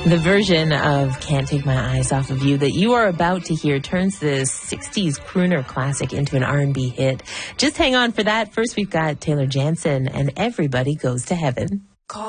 The version of Can't Take My Eyes Off of You that you are about to hear turns this 60s crooner classic into an R&B hit. Just hang on for that. First, we've got Taylor Jansen and Everybody Goes to Heaven.